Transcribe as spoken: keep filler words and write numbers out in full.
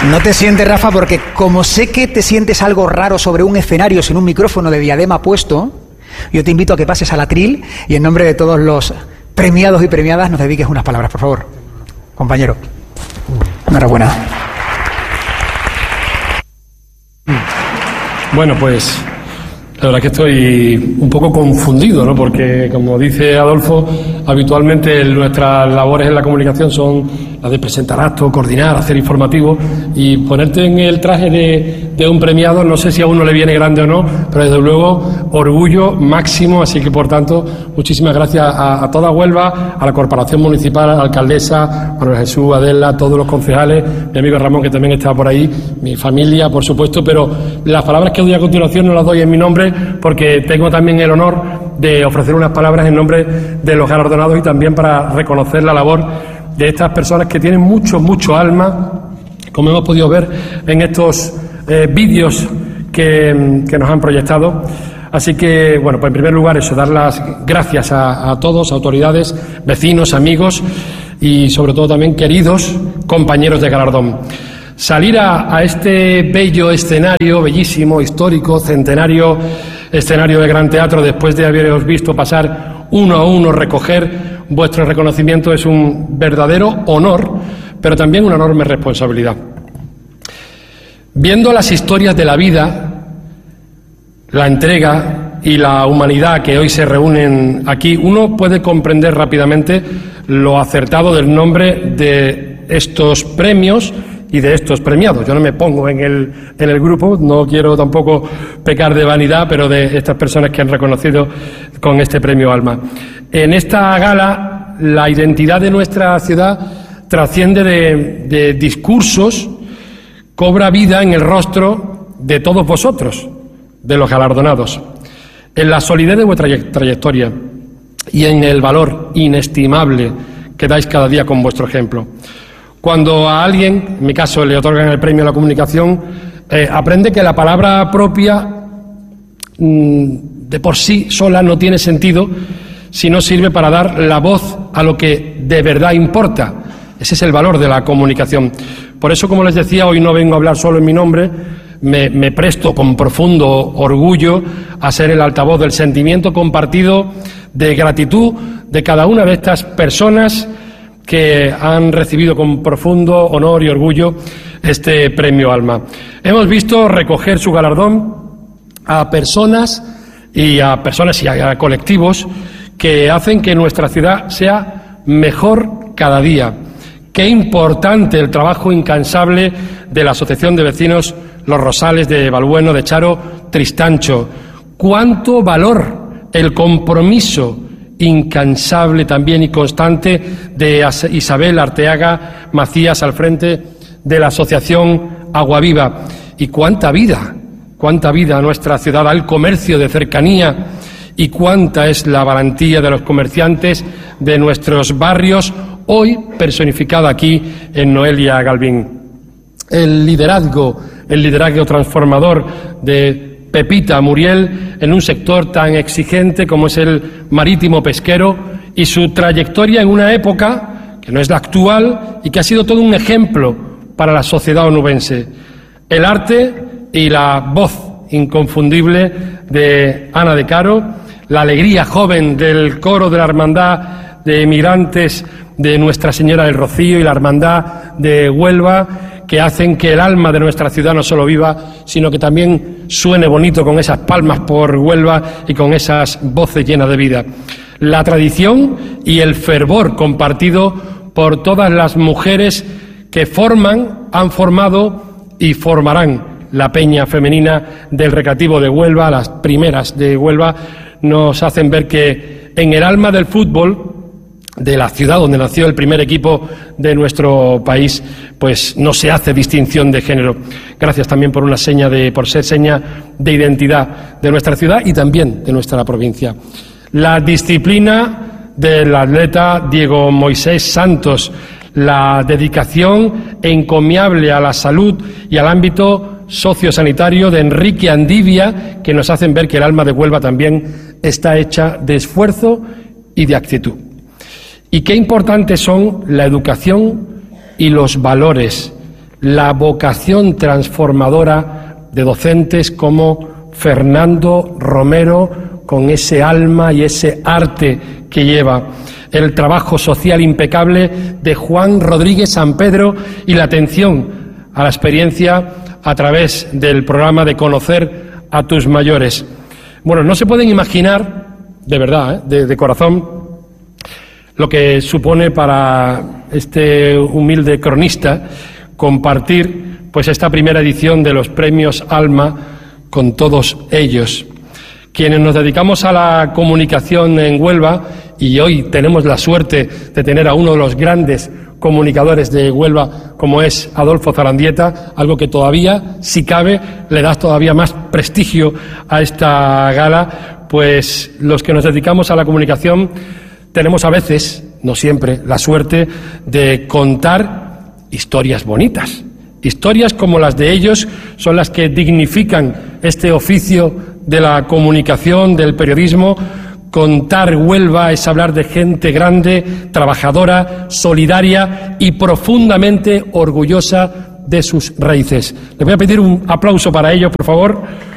No te sientes, Rafa, porque como sé que te sientes algo raro sobre un escenario sin un micrófono de diadema puesto, yo te invito a que pases al atril y en nombre de todos los premiados y premiadas nos dediques unas palabras, por favor. Compañero, enhorabuena. Bueno, pues la verdad que estoy un poco confundido, ¿no? Porque, como dice Adolfo, habitualmente nuestras labores en la comunicación son las de presentar actos, coordinar, hacer informativos, y ponerte en el traje de, de un premiado, no sé si a uno le viene grande o no, pero desde luego orgullo máximo. Así que, por tanto, muchísimas gracias a, a toda Huelva, a la Corporación Municipal, a la alcaldesa, Manuel Jesús, Adela, a todos los concejales, mi amigo Ramón, que también está por ahí, mi familia, por supuesto, pero las palabras que doy a continuación no las doy en mi nombre, porque tengo también el honor de ofrecer unas palabras en nombre de los galardonados y también para reconocer la labor de estas personas que tienen mucho, mucho alma, como hemos podido ver en estos eh, vídeos que, que nos han proyectado. Así que, bueno, pues en primer lugar eso, dar las gracias a, a todos, autoridades, vecinos, amigos y sobre todo también queridos compañeros de galardón. Salir a, a este bello escenario, bellísimo, histórico, centenario, escenario de Gran Teatro, después de haberos visto pasar uno a uno, recoger vuestro reconocimiento, es un verdadero honor, pero también una enorme responsabilidad. Viendo las historias de la vida, la entrega y la humanidad que hoy se reúnen aquí, uno puede comprender rápidamente lo acertado del nombre de estos premios y de estos premiados. Yo no me pongo en el, en el grupo, no quiero tampoco pecar de vanidad, pero de estas personas que han reconocido con este premio Alma. En esta gala, la identidad de nuestra ciudad trasciende de, de discursos, cobra vida en el rostro de todos vosotros, de los galardonados, en la solidez de vuestra trayectoria y en el valor inestimable que dais cada día con vuestro ejemplo. Cuando a alguien, en mi caso, le otorgan el premio a la comunicación, eh, aprende que la palabra propia mmm, de por sí sola no tiene sentido si no sirve para dar la voz a lo que de verdad importa. Ese es el valor de la comunicación. Por eso, como les decía, hoy no vengo a hablar solo en mi nombre, me, me presto con profundo orgullo a ser el altavoz del sentimiento compartido de gratitud de cada una de estas personas que han recibido con profundo honor y orgullo este premio Alma. Hemos visto recoger su galardón a personas y a personas y a colectivos que hacen que nuestra ciudad sea mejor cada día. Qué importante el trabajo incansable de la Asociación de Vecinos Los Rosales de Balbueno, de Charo, Tristancho. Cuánto valor el compromiso incansable también y constante de Isabel Arteaga Macías al frente de la Asociación Agua Viva. Y cuánta vida, cuánta vida a nuestra ciudad, al comercio de cercanía, y cuánta es la valentía de los comerciantes de nuestros barrios, hoy personificada aquí en Noelia Galvín. El liderazgo, el liderazgo transformador de Pepita Muriel en un sector tan exigente como es el marítimo pesquero, y su trayectoria en una época que no es la actual y que ha sido todo un ejemplo para la sociedad onubense. El arte y la voz inconfundible de Ana de Caro, la alegría joven del coro de la Hermandad de Emigrantes de Nuestra Señora del Rocío y la Hermandad de Huelva, que hacen que el alma de nuestra ciudad no solo viva, sino que también suene bonito con esas palmas por Huelva y con esas voces llenas de vida. La tradición y el fervor compartido por todas las mujeres que forman, han formado y formarán la peña femenina del Recreativo de Huelva, las primeras de Huelva, nos hacen ver que en el alma del fútbol de la ciudad donde nació el primer equipo de nuestro país, pues no se hace distinción de género. Gracias también por una seña de, por ser seña de identidad de nuestra ciudad y también de nuestra provincia. La disciplina del atleta Diego Moisés Santos, la dedicación encomiable a la salud y al ámbito sociosanitario de Enrique Andivia, que nos hacen ver que el alma de Huelva también está hecha de esfuerzo y de actitud. Y qué importantes son la educación y los valores, la vocación transformadora de docentes como Fernando Romero, con ese alma y ese arte que lleva, el trabajo social impecable de Juan Rodríguez San Pedro y la atención a la experiencia a través del programa de Conocer a tus mayores. Bueno, no se pueden imaginar, de verdad, ¿eh? de, de corazón, lo que supone para este humilde cronista compartir pues esta primera edición de los premios Alma con todos ellos. Quienes nos dedicamos a la comunicación en Huelva, y hoy tenemos la suerte de tener a uno de los grandes comunicadores de Huelva, como es Adolfo Zarandieta, algo que todavía, si cabe, le da todavía más prestigio a esta gala, pues los que nos dedicamos a la comunicación tenemos a veces, no siempre, la suerte de contar historias bonitas. Historias como las de ellos son las que dignifican este oficio de la comunicación, del periodismo. Contar Huelva es hablar de gente grande, trabajadora, solidaria y profundamente orgullosa de sus raíces. Les voy a pedir un aplauso para ello, por favor.